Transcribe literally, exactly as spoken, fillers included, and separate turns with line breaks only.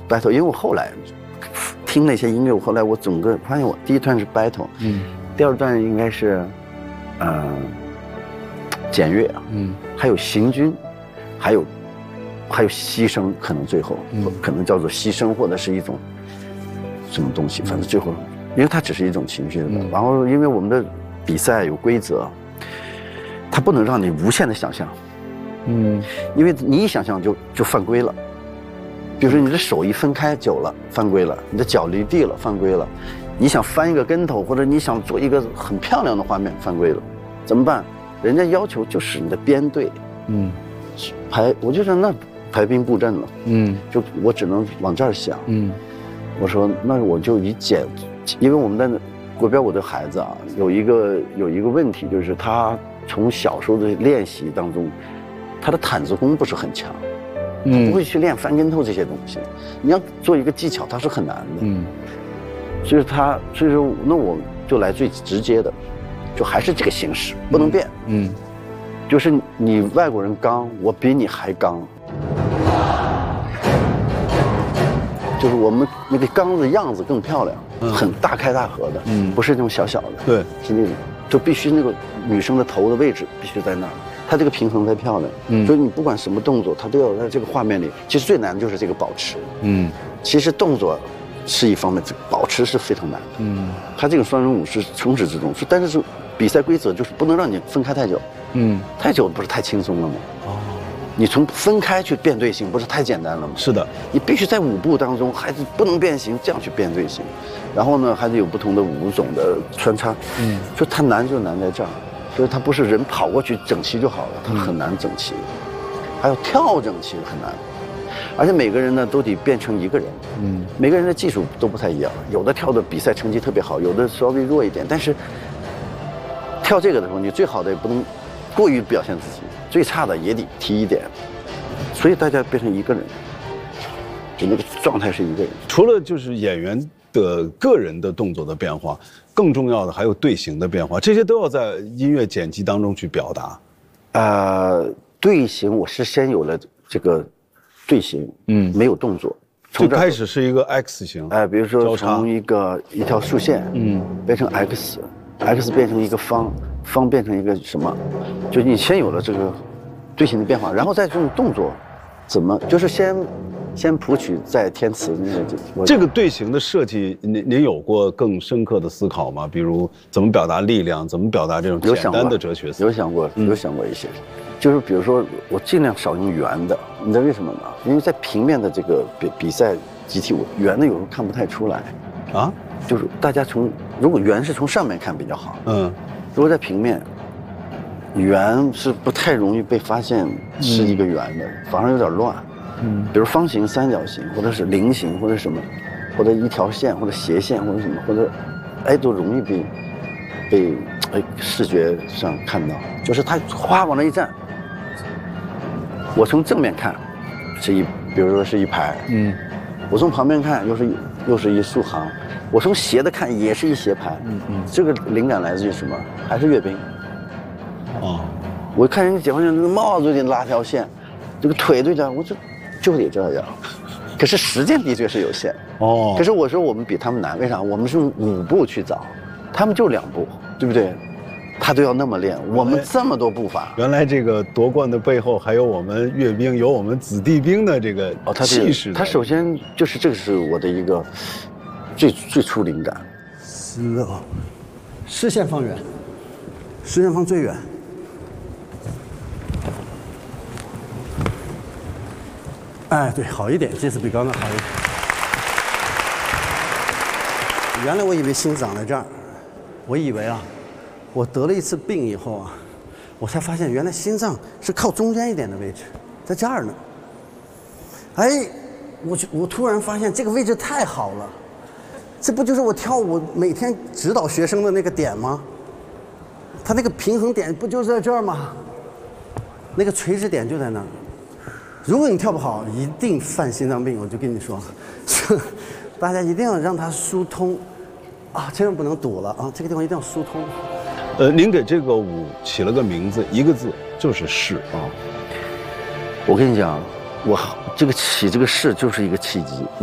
battle， 因为我后来听那些音乐，我后来我整个发现我第一段是 battle， 嗯，第二段应该是，呃，检阅啊，嗯，还有行军，还有还有牺牲，可能最后、嗯、可能叫做牺牲或者是一种什么东西，反正最后，因为它只是一种情绪的、嗯，然后因为我们的比赛有规则，它不能让你无限的想象，嗯，因为你一想象就就犯规了。比如说你的手一分开久了，犯规了；你的脚离地了，犯规了；你想翻一个跟头，或者你想做一个很漂亮的画面，犯规了，怎么办？人家要求就是你的编队，嗯，排，我就说那排兵布阵了，嗯，就我只能往这儿想，嗯，我说那我就以简，因为我们的国标舞的孩子啊，有一个有一个问题，就是他从小时候的练习当中，他的毯子功不是很强。他不会去练翻跟头这些东西，你要做一个技巧，它是很难的。嗯，所以他，所以说，那我就来最直接的，就还是这个形式，不能变。嗯，就是你外国人刚，我比你还刚，就是我们那个刚的样子更漂亮，嗯、很大开大合的，嗯，不是那种小小的，对，是那种，就必须那个女生的头的位置必须在那儿。它这个平衡才漂亮，嗯，所以你不管什么动作，它都要在这个画面里。其实最难的就是这个保持，嗯，其实动作是一方面，保持是非常难的，嗯，它这个双人舞是从始至终，但是是比赛规则就是不能让你分开太久，嗯，太久不是太轻松了吗？哦，你从分开去变队形不是太简单了吗？是的，你必须在舞步当中还是不能变形，这样去变队形，然后呢还得有不同的舞种的穿插，嗯，所以它难就难在这儿。所以它不是人跑过去整齐就好了，它很难整齐，还有跳整齐很难，而且每个人呢都得变成一个人，嗯，每个人的技术都不太一样，有的跳的比赛成绩特别好，有的稍微弱一点，但是跳这个的时候，你最好的也不能过于表现自己，最差的也得提一点，所以大家变成一个人，就那个状态是一个人。
除了就是演员的个人的动作的变化，更重要的还有队形的变化，这些都要在音乐剪辑当中去表达。
呃，队形我是先有了这个队形，嗯，没有动作。
最开始是一个 X 型，
哎、呃，比如说从一个一条竖线，嗯，变成 X，X 变成一个方，方变成一个什么，就你先有了这个队形的变化，然后再这种动作，怎么就是先。先谱曲再填词，
这个队形的设计，您您有过更深刻的思考吗？比如怎么表达力量，怎么表达这种简单的哲学思考？
有想过，有想过一些，就是比如说我尽量少用圆的，你知道为什么吗？因为在平面的这个比比赛集体舞，圆的有时候看不太出来，啊，就是大家从如果圆是从上面看比较好，嗯，如果在平面，圆是不太容易被发现是一个圆的，反而有点乱。嗯，比如方形、三角形，或者是菱形，或者什么，或者一条线，或者斜线，或者什么，或者，哎，都容易被被哎视觉上看到。就是他哗往那一站，我从正面看是一，比如说是一排，嗯，我从旁边看又是又是一竖行，我从斜的看也是一斜排，嗯嗯，这个灵感来自于什么？还是阅兵。哦，我看人家解放军这个帽子就得拉条线，这个腿对着我这。就得这样，可是时间的确是有限哦。可是我说我们比他们难，为啥？我们是用五步去找，他们就两步，对不对？他都要那么练，我们这么多步伐。
原来这个夺冠的背后还有我们阅兵，有我们子弟兵的这个气势。
他首先就是这个是我的一个最最初灵感。
是哦，视线放远，视线放最远。哎，对，好一点，这次比刚刚好一点。原来我以为心长在这儿，我以为啊，我得了一次病以后啊，我才发现原来心脏是靠中间一点的位置，在这儿呢。哎，我我突然发现这个位置太好了，这不就是我跳舞每天指导学生的那个点吗？他那个平衡点不就在这儿吗？那个垂直点就在那儿。如果你跳不好，一定犯心脏病。我就跟你说，大家一定要让它疏通，啊，千万不能堵了啊！这个地方一定要疏通。
呃，您给这个舞起了个名字，一个字就是势啊。
我跟你讲，我这个起这个势就是一个契机。